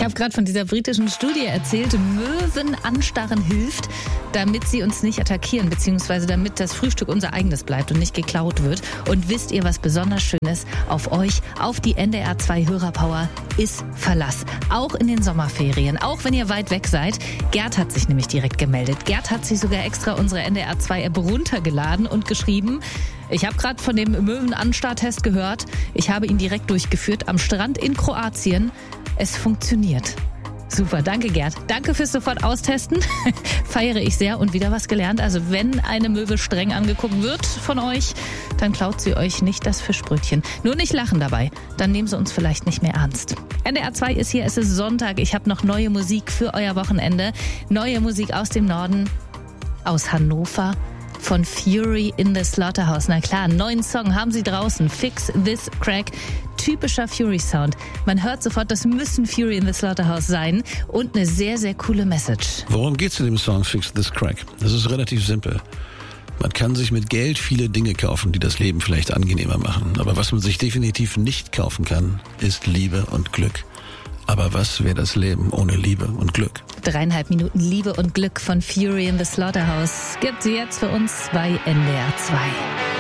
habe gerade von dieser britischen Studie erzählt, Möwen anstarren hilft, damit sie uns nicht attackieren, beziehungsweise damit das Frühstück unser eigenes bleibt und nicht geklaut wird. Und wisst ihr, was besonders schön ist? Auf euch, auf die NDR 2 Hörerpower ist Verlass. Auch in den Sommerferien, auch wenn ihr weit weg seid. Gerd hat sich nämlich direkt gemeldet. Gerd hat sich sogar extra unsere NDR 2 App runtergeladen und geschrieben: Ich habe gerade von dem Möwenanstarrtest gehört. Ich habe ihn direkt durchgeführt am Strand in Kroatien. Es funktioniert. Super, danke Gerd. Danke fürs sofort austesten. Feiere ich sehr und wieder was gelernt. Also wenn eine Möwe streng angeguckt wird von euch, dann klaut sie euch nicht das Fischbrötchen. Nur nicht lachen dabei, dann nehmen sie uns vielleicht nicht mehr ernst. NDR 2 ist hier, es ist Sonntag. Ich habe noch neue Musik für euer Wochenende. Neue Musik aus dem Norden, aus Hannover. Von Fury in the Slaughterhouse. Na klar, einen neuen Song haben sie draußen. Fix This Crack. Typischer Fury-Sound. Man hört sofort, das müssen Fury in the Slaughterhouse sein. Und eine sehr, sehr coole Message. Worum geht's in dem Song Fix This Crack? Das ist relativ simpel. Man kann sich mit Geld viele Dinge kaufen, die das Leben vielleicht angenehmer machen. Aber was man sich definitiv nicht kaufen kann, ist Liebe und Glück. Aber was wäre das Leben ohne Liebe und Glück? 3,5 Minuten Liebe und Glück von Fury in the Slaughterhouse gibt's jetzt für uns bei NDR 2.